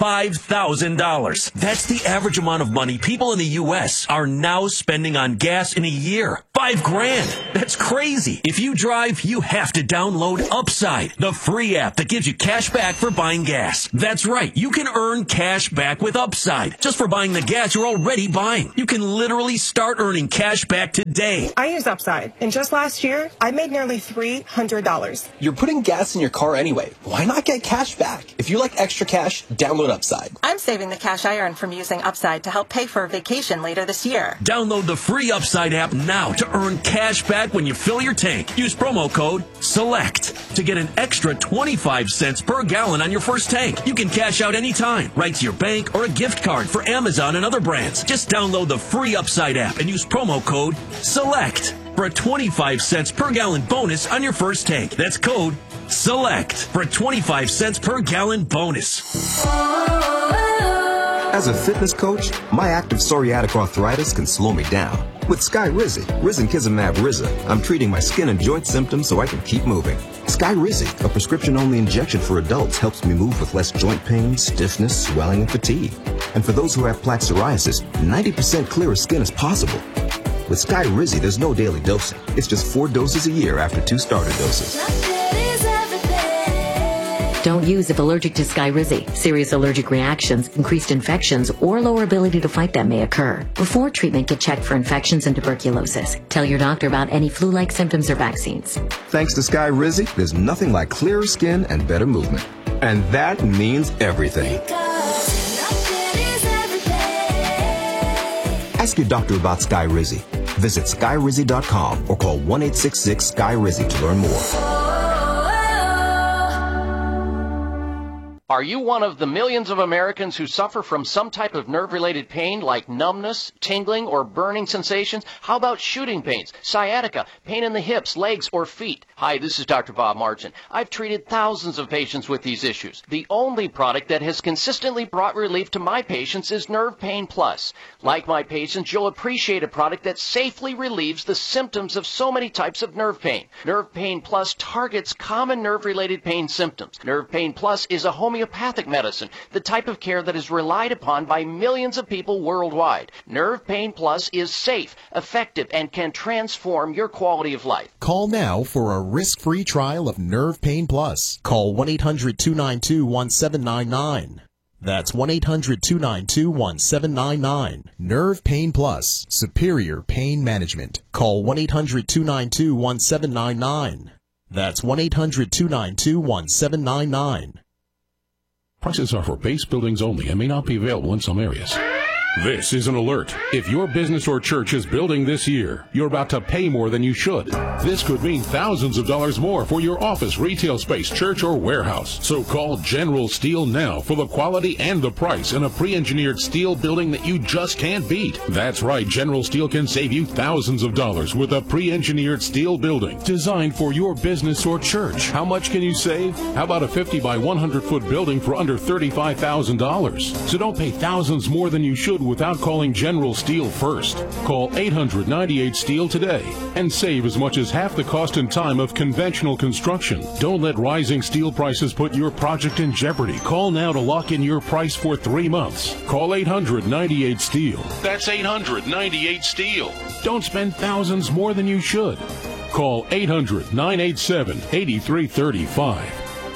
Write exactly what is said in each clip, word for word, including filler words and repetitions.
five thousand dollars. That's the average amount of money people in the U S are now spending on gas in a year. Five grand. That's crazy. If you drive, you have to download Upside, the free app that gives you cash back for buying gas. That's right. You can earn cash back with Upside just for buying the gas you're already buying. You can literally start earning cash back today. I use Upside, and just last year, I made nearly three hundred dollars. You're putting gas in your car anyway. Why not get cash back? If you like extra cash, download Upside. I'm saving the cash I earn from using Upside to help pay for a vacation later this year. Download the free Upside app now to earn cash back when you fill your tank. Use promo code SELECT to get an extra twenty-five cents per gallon on your first tank. You can cash out anytime, right to your bank or a gift card for Amazon and other brands. Just download the free Upside app and use promo code SELECT for a twenty-five cents per gallon bonus on your first tank. That's code SELECT for a twenty-five cents per gallon bonus. As a fitness coach, my active psoriatic arthritis can slow me down. With Skyrizi, Risankizumab Riza, I'm treating my skin and joint symptoms so I can keep moving. Skyrizi, a prescription-only injection for adults, helps me move with less joint pain, stiffness, swelling, and fatigue. And for those who have plaque psoriasis, ninety percent clearer skin is possible. With Skyrizi, there's no daily dosing. It's just four doses a year after two starter doses. Don't use if allergic to Skyrizi. Serious allergic reactions, increased infections, or lower ability to fight them may occur. Before treatment, get checked for infections and tuberculosis. Tell your doctor about any flu-like symptoms or vaccines. Thanks to Skyrizi, there's nothing like clearer skin and better movement. And that means everything. Ask your doctor about Skyrizi. Visit Skyrizi dot com or call one eight six six Skyrizi to learn more. Are you one of the millions of Americans who suffer from some type of nerve-related pain like numbness, tingling, or burning sensations? How about shooting pains, sciatica, pain in the hips, legs, or feet? Hi, this is Doctor Bob Martin. I've treated thousands of patients with these issues. The only product that has consistently brought relief to my patients is Nerve Pain Plus. Like my patients, you'll appreciate a product that safely relieves the symptoms of so many types of nerve pain. Nerve Pain Plus targets common nerve-related pain symptoms. Nerve Pain Plus is a homeopathic Homeopathic medicine, the type of care that is relied upon by millions of people worldwide. Nerve Pain Plus is safe, effective, and can transform your quality of life. Call now for a risk-free trial of Nerve Pain Plus. Call one eight hundred two nine two one seven nine nine. That's one eight hundred two nine two one seven nine nine. Nerve Pain Plus, superior pain management. Call one eight hundred two nine two one seven nine nine. That's one eight hundred two nine two one seven nine nine. Prices are for base buildings only and may not be available in some areas. This is an alert. If your business or church is building this year, you're about to pay more than you should. This could mean thousands of dollars more for your office, retail space, church, or warehouse. So call General Steel now for the quality and the price in a pre-engineered steel building that you just can't beat. That's right, General Steel can save you thousands of dollars with a pre-engineered steel building designed for your business or church. How much can you save? How about a fifty by one hundred foot building for under thirty-five thousand dollars? So don't pay thousands more than you should without calling General Steel first. Call eight hundred ninety-eight steel today and save as much as half the cost and time of conventional construction. Don't let rising steel prices put your project in jeopardy. Call now to lock in your price for three months. Call eight hundred ninety-eight steel. That's eight hundred ninety-eight steel. Don't spend thousands more than you should. Call eight hundred nine eight seven eight three three five.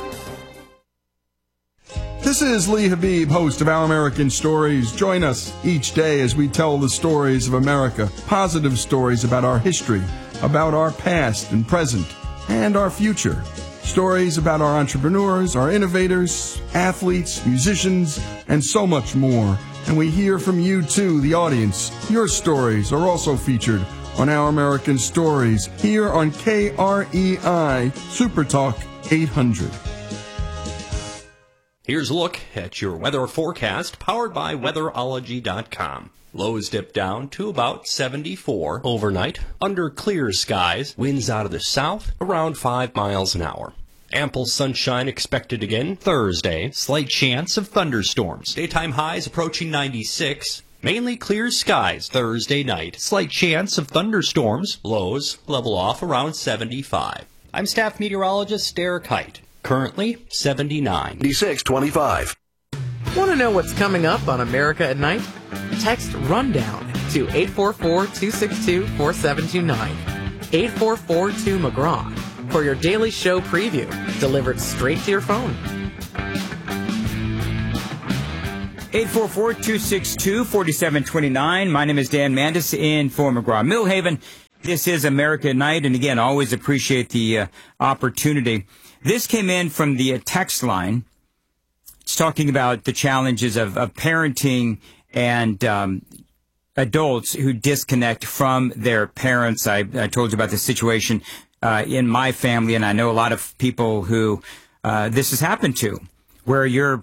This is Lee Habib, host of Our American Stories. Join us each day as we tell the stories of America, positive stories about our history, about our past and present, and our future. Stories about our entrepreneurs, our innovators, athletes, musicians, and so much more. And we hear from you too, the audience. Your stories are also featured on Our American Stories here on K R E I Super Talk eight hundred. Here's a look at your weather forecast powered by weatherology dot com. Lows dip down to about seventy-four overnight. Under clear skies, winds out of the south around five miles an hour. Ample sunshine expected again Thursday. Slight chance of thunderstorms. Daytime highs approaching ninety-six. Mainly clear skies Thursday night. Slight chance of thunderstorms. Lows level off around seventy-five. I'm staff meteorologist Derek Height. Currently seventy-nine. six twenty-five. Want to know what's coming up on America at Night? Text RUNDOWN to eight four four, two six two, four seven two nine. eight four four two McGraw for your daily show preview, delivered straight to your phone. eight four four, two six two, four seven two nine. My name is Dan Mandis in for McGraw-Millhaven. This is America at Night, and again, always appreciate the uh, opportunity. This came in from the uh, text line. It's talking about the challenges of, of parenting and um, adults who disconnect from their parents. I, I told you about the situation uh, in my family, and I know a lot of people who uh, this has happened to, where your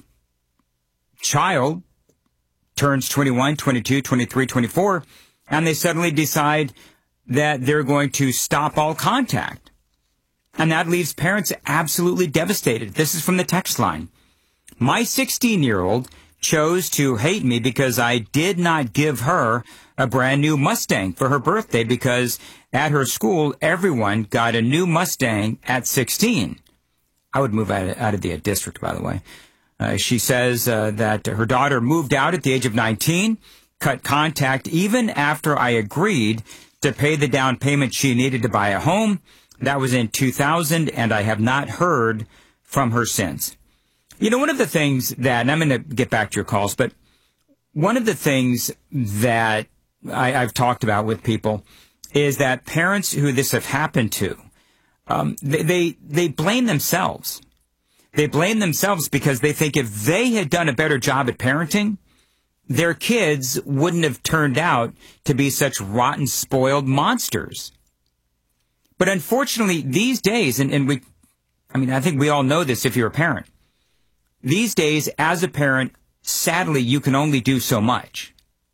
child turns twenty-one, twenty-two, twenty-three, twenty-four, and they suddenly decide that they're going to stop all contact. And that leaves parents absolutely devastated. This is from the text line. My sixteen-year-old chose to hate me because I did not give her a brand new Mustang for her birthday because at her school, everyone got a new Mustang at sixteen. I would move out of, out of the district, by the way. Uh, she says uh, that her daughter moved out at the age of nineteen, cut contact even after I agreed to pay the down payment she needed to buy a home. That was in two thousand, and I have not heard from her since. You know, one of the things that, and I'm going to get back to your calls, but one of the things that I, I've talked about with people is that parents who this have happened to, um, they, they they blame themselves. They blame themselves because they think if they had done a better job at parenting, their kids wouldn't have turned out to be such rotten, spoiled monsters. But unfortunately, these days, and, and we, I mean, I think we all know this if you're a parent. These days, as a parent, sadly, you can only do so much.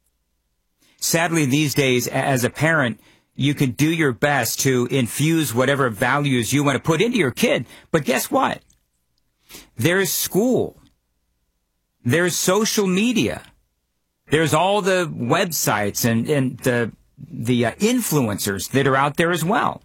Sadly, these days, as a parent, you can do your best to infuse whatever values you want to put into your kid. But guess what? There's school. There's social media. There's all the websites and, and the, the uh, influencers that are out there as well.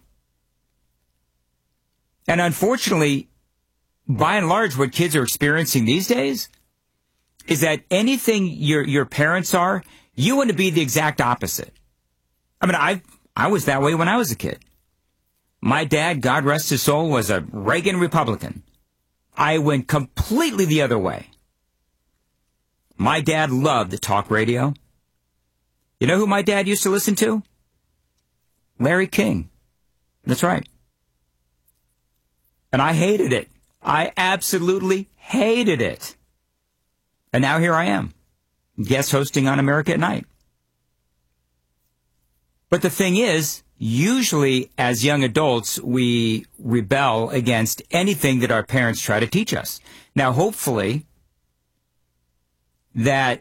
And unfortunately, by and large, what kids are experiencing these days is that anything your your parents are, you want to be the exact opposite. I mean, I I was that way when I was a kid. My dad, God rest his soul, was a Reagan Republican. I went completely the other way. My dad loved the talk radio. You know who my dad used to listen to? Larry King. That's right. And I hated it. I absolutely hated it. And now here I am, guest hosting on America at Night. But the thing is, usually as young adults, we rebel against anything that our parents try to teach us. Now, hopefully, that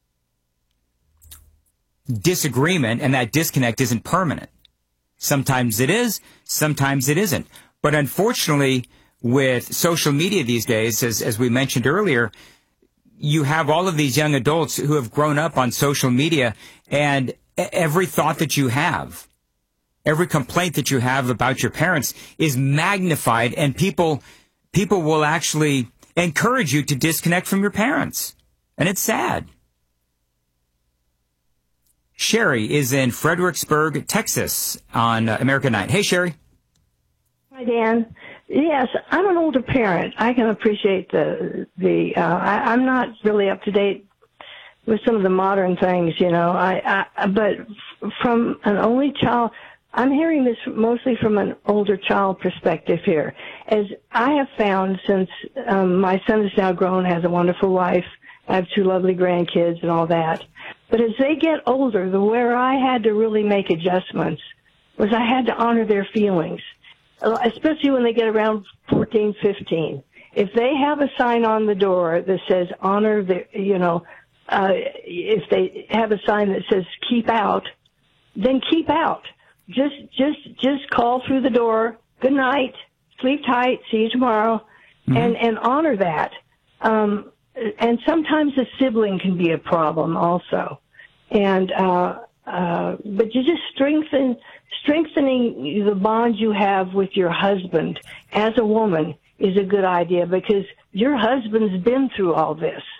disagreement and that disconnect isn't permanent. Sometimes it is, sometimes it isn't. But unfortunately, with social media these days, as, as we mentioned earlier, you have all of these young adults who have grown up on social media, and every thought that you have, every complaint that you have about your parents is magnified, and people people will actually encourage you to disconnect from your parents. And it's sad. Sherry is in Fredericksburg, Texas on uh, America Night. Hey, Sherry. Hi, Dan. Yes, I'm an older parent. I can appreciate the, the, uh, I, I'm not really up to date with some of the modern things, you know, I, I, but from an only child, I'm hearing this mostly from an older child perspective here. As I have found since, um, my son is now grown, has a wonderful wife, I have two lovely grandkids and all that. But as they get older, the where I had to really make adjustments was I had to honor their feelings, especially when they get around fourteen, fifteen. If they have a sign on the door that says honor the, you know, uh, if they have a sign that says keep out, then keep out. Just, just, just call through the door. Good night. Sleep tight. See you tomorrow. Mm-hmm. And, and honor that. Um, and sometimes a sibling can be a problem also. And, uh, uh, but you just strengthen, strengthening the bond you have with your husband as a woman is a good idea because your husband's been through all this.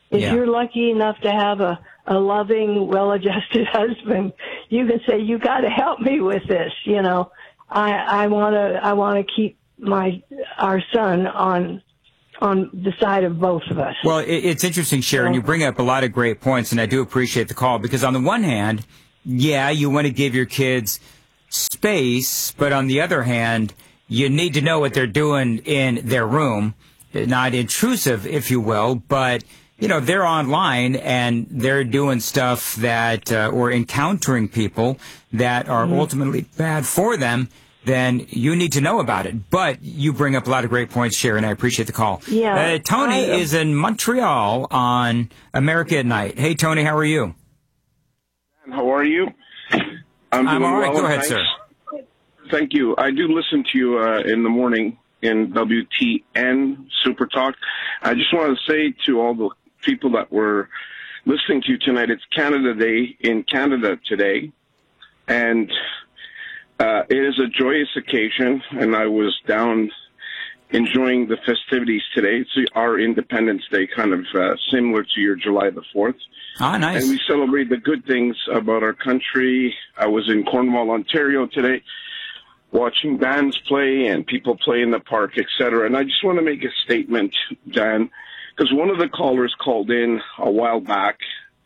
If Yeah. you're lucky enough to have a, a loving, well-adjusted husband, you can say, you got to help me with this. You know, I, I want to, I want to keep my, our son on, on the side of both of us. Well, it, it's interesting, Sharon. You bring up a lot of great points, and I do appreciate the call because on the one hand, yeah, you want to give your kids space, but on the other hand, you need to know what they're doing in their room. Not intrusive, if you will, but, you know, they're online and they're doing stuff that, uh, or encountering people that are Mm-hmm. ultimately bad for them, then you need to know about it. But you bring up a lot of great points, Sharon. I appreciate the call. Yeah, Uh, Tony I, uh, is in Montreal on America at Night. Hey, Tony, how are you? How are you? I'm, I'm doing all right. well, Go ahead, thanks. sir. Thank you. I do listen to you uh, in the morning in W T N Super Talk. I just want to say to all the people that were listening to you tonight, it's Canada Day in Canada today, and uh, it is a joyous occasion, and I was down enjoying the festivities today. It's our Independence Day, kind of uh, similar to your July the fourth. Ah, nice. And we celebrate the good things about our country. I was in Cornwall, Ontario today, watching bands play and people play in the park, et cetera. And I just want to make a statement, Dan, because one of the callers called in a while back,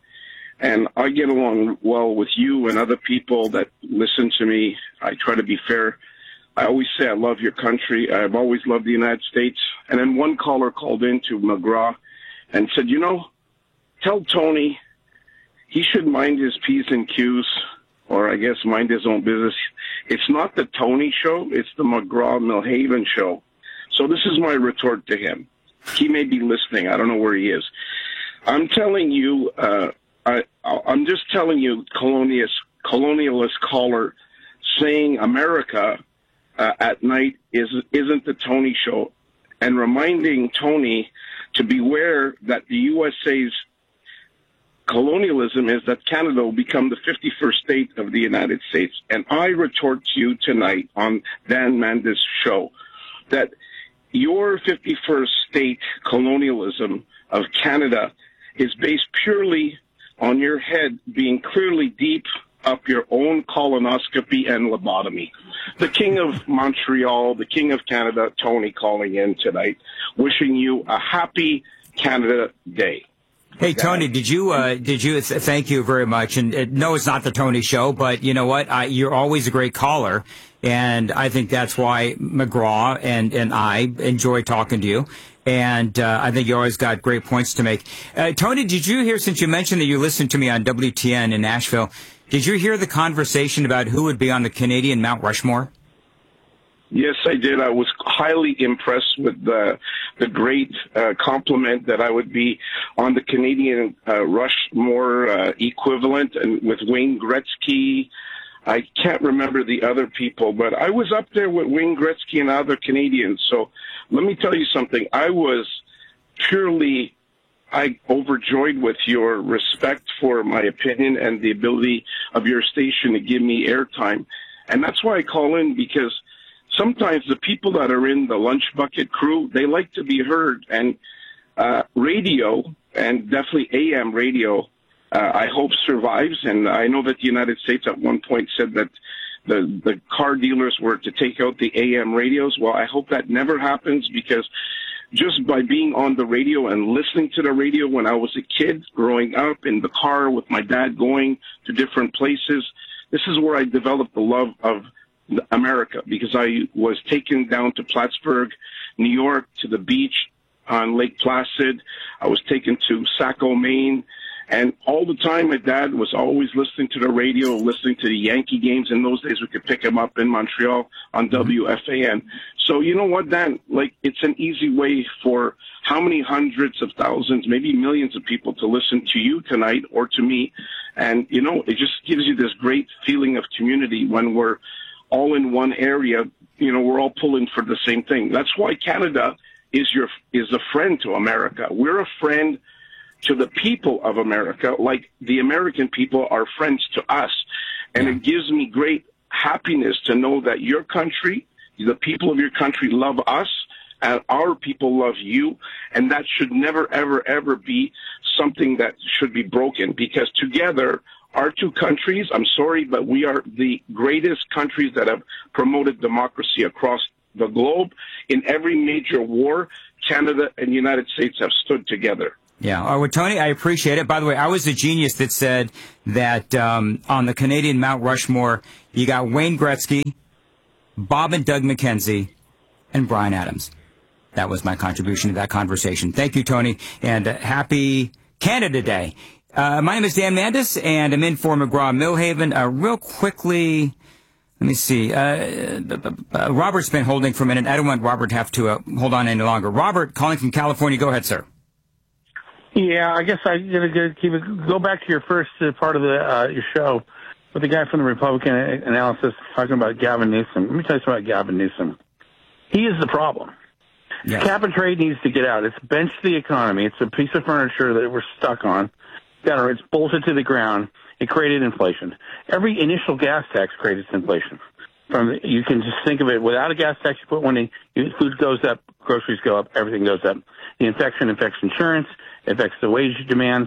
and I get along well with you and other people that listen to me. I try to be fair. I always say I love your country. I've always loved the United States. And then one caller called in to McGraw and said, you know, tell Tony he should mind his P's and Q's, or I guess mind his own business. It's not the Tony show, it's the McGraw-Milhaven show. So this is my retort to him. He may be listening. I don't know where he is. I'm telling you, uh, I, I'm just telling you, colonialist, colonialist caller, saying America uh, at night is, isn't the Tony show, and reminding Tony to beware that the U S A's colonialism is that Canada will become the fifty-first state of the United States. And I retort to you tonight on Dan Mandas' show that your fifty-first state colonialism of Canada is based purely on your head being clearly deep up your own colonoscopy and lobotomy. The King of Montreal, the King of Canada, Tony, calling in tonight, wishing you a happy Canada Day. Hey, Tony, did you, uh, did you, th- thank you very much. And uh, no, it's not the Tony show, but you know what? I, you're always a great caller. And I think that's why McGraw and, and I enjoy talking to you. And uh, I think you always got great points to make. Uh, Tony, did you hear, since you mentioned that you listened to me on W T N in Nashville, did you hear the conversation about who would be on the Canadian Mount Rushmore? Yes, I did. I was highly impressed with the the great uh, compliment that I would be on the Canadian uh, Rushmore uh, equivalent, and with Wayne Gretzky. I can't remember the other people, but I was up there with Wayne Gretzky and other Canadians. So let me tell you something. I was purely I overjoyed with your respect for my opinion and the ability of your station to give me airtime. And that's why I call in, because sometimes the people that are in the lunch bucket crew, they like to be heard. And uh, radio, and definitely A M radio, uh, I hope survives. And I know that the United States at one point said that the, the car dealers were to take out the A M radios. Well, I hope that never happens, because just by being on the radio and listening to the radio when I was a kid, growing up in the car with my dad going to different places, this is where I developed the love of America, because I was taken down to Plattsburgh, New York, to the beach on Lake Placid. I was taken to Saco, Maine. And all the time, my dad was always listening to the radio, listening to the Yankee games. In those days, we could pick him up in Montreal on W F A N. So you know what, Dan? Like, it's an easy way for how many hundreds of thousands, maybe millions of people to listen to you tonight or to me. And, you know, it just gives you this great feeling of community when we're all in one area. You know, we're all pulling for the same thing. That's why Canada is your is a friend to America. We're a friend to the people of America, like the American people are friends to us. And it gives me great happiness to know that your country, the people of your country, love us, and our people love you, and that should never, ever, ever be something that should be broken, because together, our two countries, I'm sorry, but we are the greatest countries that have promoted democracy across the globe. In every major war, Canada and the United States have stood together. Yeah. Oh, well, Tony, I appreciate it. By the way, I was the genius that said that um, on the Canadian Mount Rushmore, you got Wayne Gretzky, Bob and Doug McKenzie, and Bryan Adams. That was my contribution to that conversation. Thank you, Tony, and uh, happy Canada Day. Uh, my name is Dan Mandis, and I'm in for McGraw-Milhaven. Uh, real quickly, let me see. Uh, uh, Robert's been holding for a minute. I don't want Robert to have to uh, hold on any longer. Robert, calling from California. Go ahead, sir. Yeah, I guess I'm going to keep it, go back to your first uh, part of the uh, your show with the guy from the Republican analysis talking about Gavin Newsom. Let me tell you something about Gavin Newsom. He is the problem. Yeah. Cap and trade needs to get out. It's benched the economy. It's a piece of furniture that we're stuck on. It's bolted to the ground. It created inflation. Every initial gas tax created inflation. From the, you can just think of it, without a gas tax, you put one in, you, food goes up, groceries go up, everything goes up. The infection affects insurance, it affects the wage demands.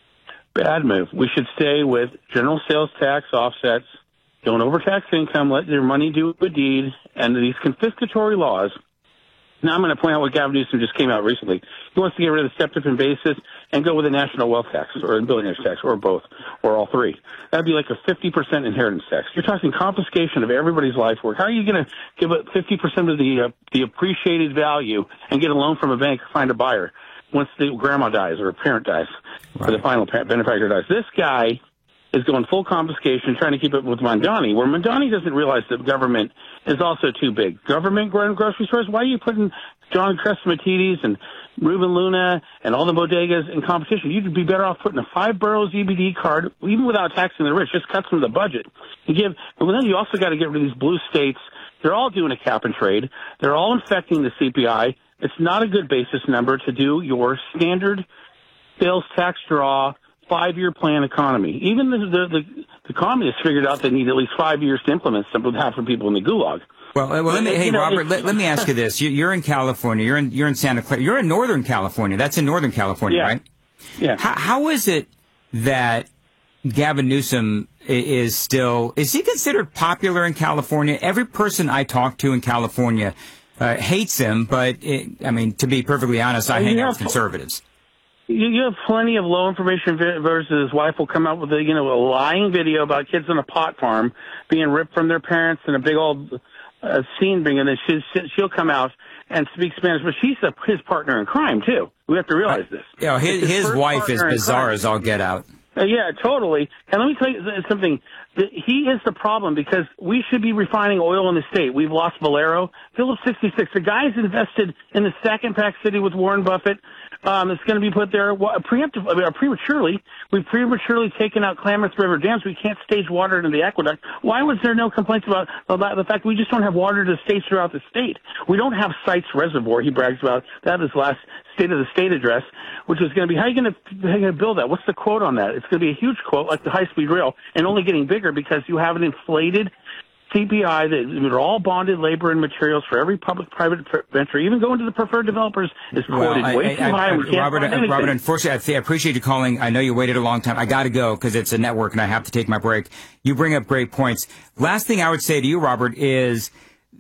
Bad move. We should stay with general sales tax offsets. Don't overtax income. Let your money do a deed. And these confiscatory laws. Now I'm going to point out what Gavin Newsom just came out recently. He wants to get rid of the step-up basis and go with a national wealth tax or a billionaire's tax or both or all three. That'd be like a fifty percent inheritance tax. You're talking confiscation of everybody's life work. How are you going to give up fifty percent of the uh, the appreciated value and get a loan from a bank to find a buyer once the grandma dies or a parent dies right. or the final benefactor dies? This guy is going full confiscation, trying to keep it with Mondani, where Mondani doesn't realize that government is also too big. Government run grocery stores, why are you putting John Crescimatides and Ruben Luna and all the bodegas in competition? You'd be better off putting a five boroughs E B D card, even without taxing the rich, just cuts from the budget. You give, but then you also got to get rid of these blue states. They're all doing a cap and trade. They're all infecting the C P I. It's not a good basis number to do your standard sales tax draw five-year plan economy. Even the, the, the, the communists figured out they need at least five years to implement something with half the people in the gulag. Well, well let me, hey, you know, Robert, let, let me ask you this. You, you're in California. You're in, you're in Santa Clara. You're in Northern California. That's in Northern California, yeah. right? Yeah. How, how is it that Gavin Newsom is still, is he considered popular in California? Every person I talk to in California uh, hates him, but, it, I mean, to be perfectly honest, I hang out with conservatives. You have plenty of low information voters. His wife will come out with a, you know, a lying video about kids on a pot farm being ripped from their parents and a big old uh, scene being, and then she, she'll come out and speak Spanish, but she's a, his partner in crime too. We have to realize this. You know, his, his, his wife is bizarre as all get out. Uh, yeah, totally. And let me tell you something. He is the problem because we should be refining oil in the state. We've lost Valero. Phillips sixty-six. The guy's invested in the second pack city with Warren Buffett. Um, it's going to be put there preemptive, I mean, prematurely. We've prematurely taken out Klamath River dams. We can't stage water into the aqueduct. Why was there no complaints about, about the fact we just don't have water to stage throughout the state? We don't have Sites Reservoir. He brags about that his last State of the State address, which is going to be, how are you going to build that? What's the quote on that? It's going to be a huge quote, like the high-speed rail, and only getting bigger because you have an inflated C P I that are all bonded labor and materials for every public-private venture, even going to the preferred developers, is quoted well, way I, too I, high. I, we can't Robert, find anything. Robert, unfortunately, I appreciate you calling. I know you waited a long time. I got to go because it's a network and I have to take my break. You bring up great points. Last thing I would say to you, Robert, is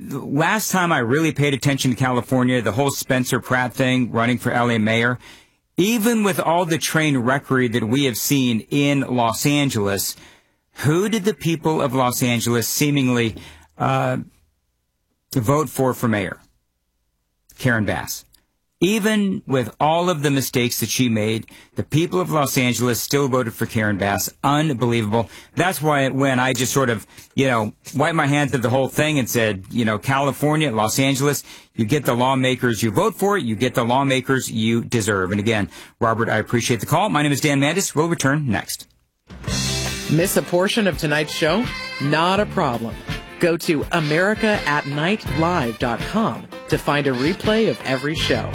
last time I really paid attention to California, the whole Spencer Pratt thing, running for L A mayor, even with all the train wreckery that we have seen in Los Angeles, who did the people of Los Angeles seemingly uh, vote for for mayor? Karen Bass. Even with all of the mistakes that she made, the people of Los Angeles still voted for Karen Bass. Unbelievable. That's why when I just sort of, you know, wiped my hands of the whole thing and said, you know, California, Los Angeles, you get the lawmakers you vote for, you get the lawmakers you deserve. And again, Robert, I appreciate the call. My name is Dan Mandis. We'll return next. Miss a portion of tonight's show? Not a problem. Go to america at night live dot com to find a replay of every show.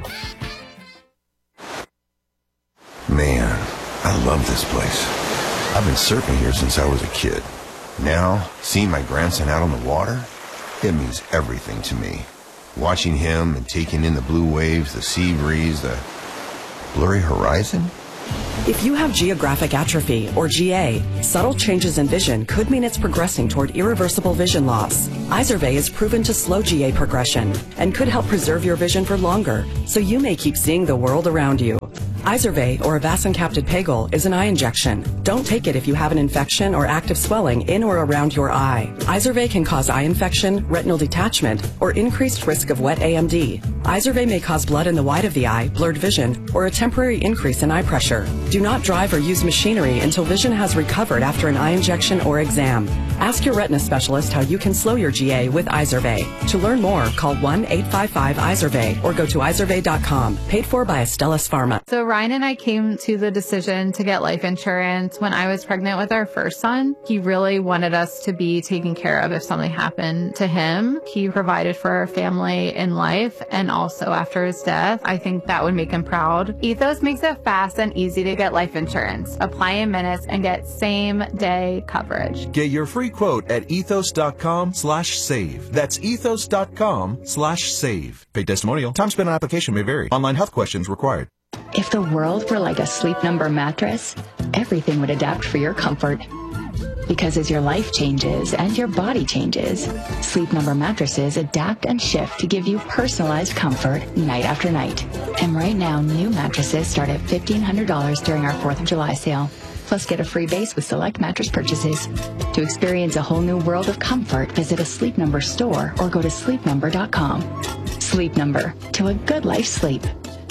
Man, I love this place. I've been surfing here since I was a kid. Now, seeing my grandson out on the water, it means everything to me. Watching him and taking in the blue waves, the sea breeze, the blurry horizon. If you have geographic atrophy, or G A, subtle changes in vision could mean it's progressing toward irreversible vision loss. Izervay is proven to slow G A progression and could help preserve your vision for longer, so you may keep seeing the world around you. Izervay, or avacincaptad pegol, is an eye injection. Don't take it if you have an infection or active swelling in or around your eye. Izervay can cause eye infection, retinal detachment, or increased risk of wet A M D. Izervay may cause blood in the white of the eye, blurred vision, or a temporary increase in eye pressure. Do not drive or use machinery until vision has recovered after an eye injection or exam. Ask your retina specialist how you can slow your G A with Izervay. To learn more, call one eight five five Izervay or go to izervay dot com. Paid for by Astellas Pharma. So Ryan and I came to the decision to get life insurance when I was pregnant with our first son. He really wanted us to be taken care of if something happened to him. He provided for our family in life and also after his death. I think that would make him proud. Ethos makes it fast and easy to get life insurance. Apply in minutes and get same day coverage. Get your free quote at ethos.com slash save. That's ethos.com slash save. Paid testimonial. Time spent on application may vary. Online health questions required. If the world were like a Sleep Number mattress, everything would adapt for your comfort. Because as your life changes and your body changes, Sleep Number mattresses adapt and shift to give you personalized comfort night after night. And right now, new mattresses start at fifteen hundred dollars during our fourth of July sale. Plus, get a free base with select mattress purchases. To experience a whole new world of comfort, visit a Sleep Number store or go to sleep number dot com. Sleep Number, to a good life's sleep.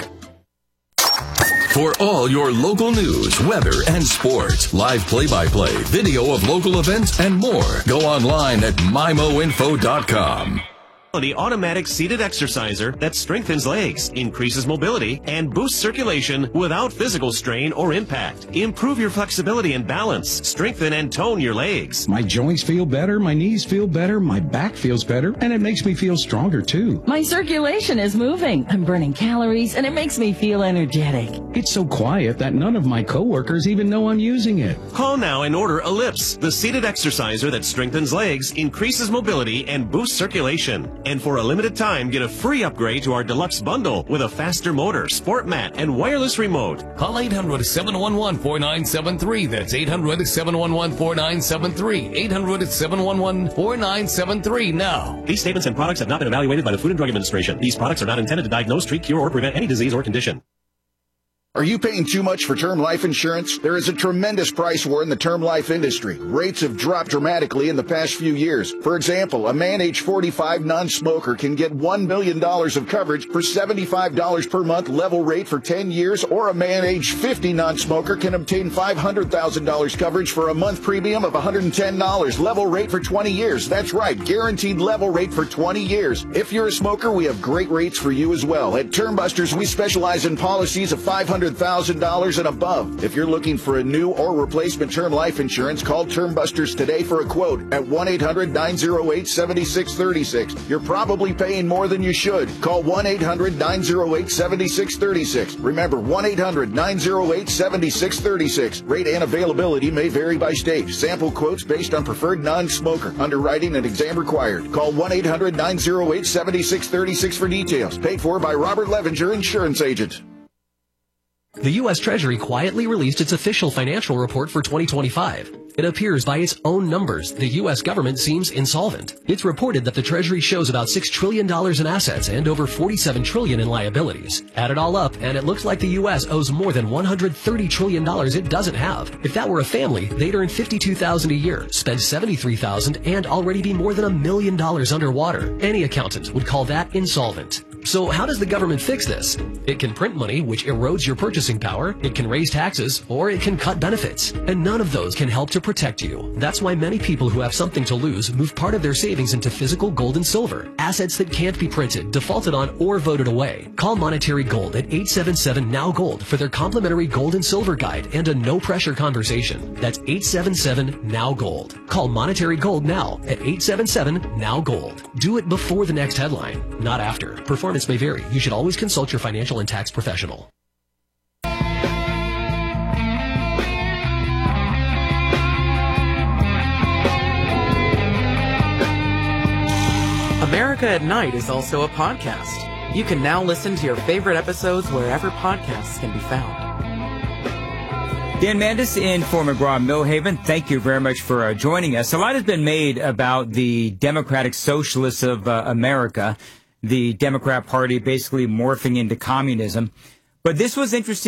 For all your local news, weather, and sports, live play-by-play, video of local events, and more, go online at mimo info dot com. The automatic seated exerciser that strengthens legs, increases mobility, and boosts circulation without physical strain or impact. Improve your flexibility and balance. Strengthen and tone your legs. My joints feel better, my knees feel better, my back feels better, and it makes me feel stronger too. My circulation is moving. I'm burning calories, and it makes me feel energetic. It's so quiet that none of my coworkers even know I'm using it. Call now and order Ellipse, the seated exerciser that strengthens legs, increases mobility, and boosts circulation. And for a limited time, get a free upgrade to our deluxe bundle with a faster motor, sport mat, and wireless remote. Call eight hundred, seven one one, four nine seven three. That's eight hundred, seven one one, four nine seven three. eight hundred, seven one one, four nine seven three now. These statements and products have not been evaluated by the Food and Drug Administration. These products are not intended to diagnose, treat, cure, or prevent any disease or condition. Are you paying too much for term life insurance? There is a tremendous price war in the term life industry. Rates have dropped dramatically in the past few years. For example, a man age forty-five non-smoker can get one million dollars of coverage for seventy-five dollars per month level rate for ten years, or a man age fifty non-smoker can obtain five hundred thousand dollars coverage for a month premium of one hundred ten dollars level rate for twenty years. That's right, guaranteed level rate for twenty years. If you're a smoker, we have great rates for you as well. At Term Busters, we specialize in policies of five hundred thousand dollars and above. If you're looking for a new or replacement term life insurance, call Term Busters today for a quote at one eight hundred, nine oh eight, seven six three six. You're probably paying more than you should. Call one eight hundred, nine oh eight, seven six three six. Remember, one eight hundred, nine oh eight, seven six three six. Rate and availability may vary by state. Sample quotes based on preferred non-smoker. Underwriting and exam required. Call one eight hundred, nine oh eight, seven six three six for details. Paid for by Robert Levenger, Insurance Agent. The U S Treasury quietly released its official financial report for twenty twenty-five. It appears by its own numbers, the U S government seems insolvent. It's reported that the Treasury shows about six trillion dollars in assets and over forty-seven trillion dollars in liabilities. Add it all up, and it looks like the U S owes more than one hundred thirty trillion dollars it doesn't have. If that were a family, they'd earn fifty-two thousand dollars a year, spend seventy-three thousand dollars, and already be more than a million dollars underwater. Any accountant would call that insolvent. So how does the government fix this? It can print money, which erodes your purchasing power, it can raise taxes, or it can cut benefits. And none of those can help to protect you. That's why many people who have something to lose move part of their savings into physical gold and silver, assets that can't be printed, defaulted on, or voted away. Call Monetary Gold at eight seven seven, N O W Gold for their complimentary gold and silver guide and a no-pressure conversation. That's eight seven seven, N O W Gold. Call Monetary Gold now at eight seven seven, N O W Gold. Do it before the next headline, not after. Performance may vary. You should always consult your financial and tax professional. America at Night is also a podcast. You can now listen to your favorite episodes wherever podcasts can be found. Dan Mandis in for McGraw-Millhaven, thank you very much for uh, joining us. A lot has been made about the Democratic Socialists of uh, America, the Democrat Party basically morphing into communism. But this was interesting.